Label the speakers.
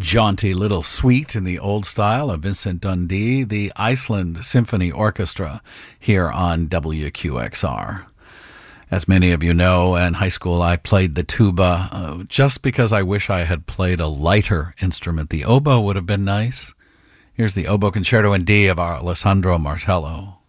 Speaker 1: jaunty little suite in the old style of Vincent Dundee, the Iceland Symphony Orchestra, here on WQXR. As many of you know, in high school I played the tuba just because I wish I had played a lighter instrument. The oboe would have been nice. Here's the Oboe Concerto in D of our Alessandro Martello.